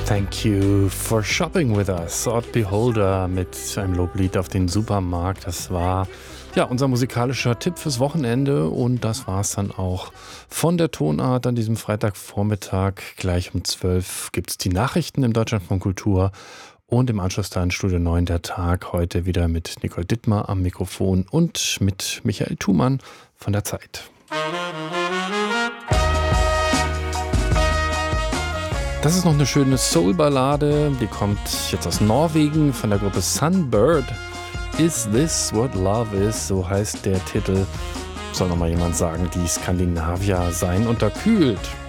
Thank you for shopping with us. Odd Beholder mit einem Loblied auf den Supermarkt. Das war ja unser musikalischer Tipp fürs Wochenende und das war es dann auch von der Tonart an diesem Freitagvormittag. Gleich um 12 gibt es die Nachrichten im Deutschlandfunk Kultur und im Anschluss dann Studio 9 der Tag. Heute wieder mit Nicole Dittmar am Mikrofon und mit Michael Thumann von der Zeit. Das ist noch eine schöne Soul-Ballade, die kommt jetzt aus Norwegen von der Gruppe Sunbird. Is This What Love Is? So heißt der Titel. Soll noch mal jemand sagen, die Skandinavier seien unterkühlt.